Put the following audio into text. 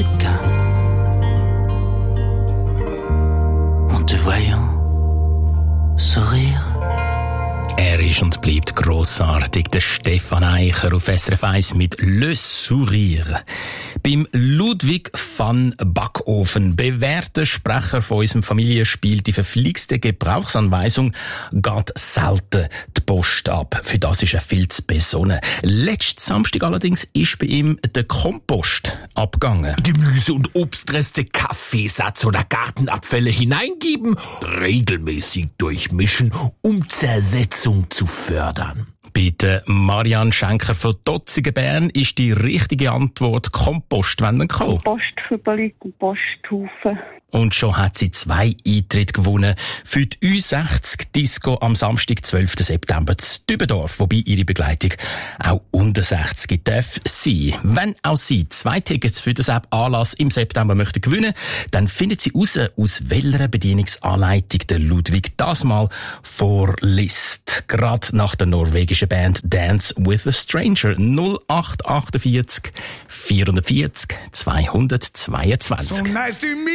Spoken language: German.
quelqu'un. En te voyant sourire. Er ist und bleibt grossartig, der Stefan Eicher auf SRF 1 mit Le Sourire. Beim Ludwig van Backofen, bewährter Sprecher von unserem Familienspiel, die verflixte Gebrauchsanweisung geht selten die Post ab. Für das ist er viel zu besonnen. Letzten Samstag allerdings ist bei ihm der Kompost abgegangen. Gemüse- und Obstreste, Kaffeesatz oder Gartenabfälle hineingeben, regelmäßig durchmischen, um Zersetzung zu fördern. Bei der Marianne Schenker von Totzigen Bern ist die richtige Antwort Kompostwände gekommen. Komposthübeli, Komposthaufen. Und schon hat sie 2 Eintritte gewonnen für die U60-Disco am Samstag, 12. September zu Dübendorf, wobei ihre Begleitung auch unter 60 darf sein. Wenn auch Sie 2 Tickets für den Anlass im September möchten gewinnen, dann finden Sie raus, aus welcher Bedienungsanleitung der Ludwig das mal vorliest. Gerade nach der norwegischen Band Dance with a Stranger 0848 440 222. So nice to meet